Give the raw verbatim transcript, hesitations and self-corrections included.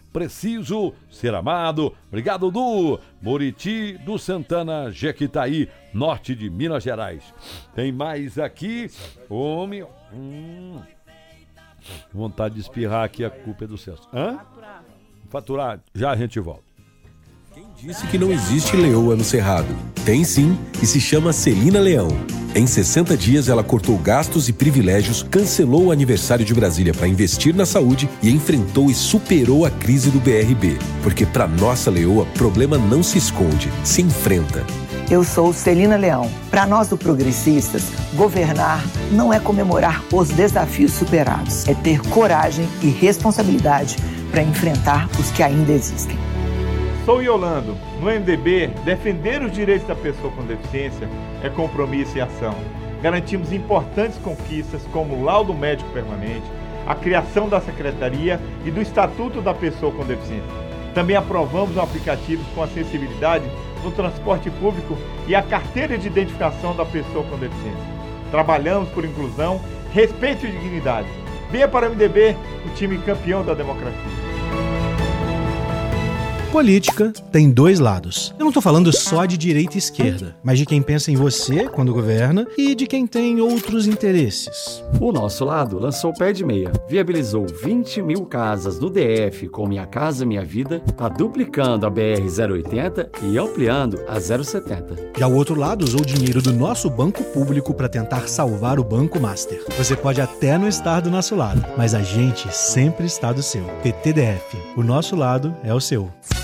preciso ser amado. Obrigado, Du. Moriti do Santana, Jequitaí, norte de Minas Gerais. Tem mais aqui. Homem. Hum. Vontade de espirrar aqui, a culpa é do Celso. Hã? Faturar. Já a gente volta. Quem disse que não existe leoa no Cerrado? Tem sim, e se chama Celina Leão. Em sessenta dias, ela cortou gastos e privilégios, cancelou o aniversário de Brasília para investir na saúde e enfrentou e superou a crise do B R B. Porque para nossa leoa, problema não se esconde, se enfrenta. Eu sou Celina Leão. Para nós do Progressistas, governar não é comemorar os desafios superados, é ter coragem e responsabilidade para enfrentar os que ainda existem. Sou Yolando. No M D B, defender os direitos da pessoa com deficiência é compromisso e ação. Garantimos importantes conquistas como o laudo médico permanente, a criação da Secretaria e do Estatuto da Pessoa com Deficiência. Também aprovamos um aplicativo com acessibilidade no transporte público e a carteira de identificação da pessoa com deficiência. Trabalhamos por inclusão, respeito e dignidade. Venha para o M D B, o time campeão da democracia. Política tem dois lados. Eu não tô falando só de direita e esquerda, mas de quem pensa em você quando governa e de quem tem outros interesses. O nosso lado lançou o Pé de Meia, viabilizou vinte mil casas no D F com Minha Casa Minha Vida, tá duplicando a B R zero oitenta e ampliando a zero setenta. Já o outro lado usou o dinheiro do nosso banco público para tentar salvar o Banco Master. Você pode até não estar do nosso lado, mas a gente sempre está do seu. P T D F, o nosso lado é o seu.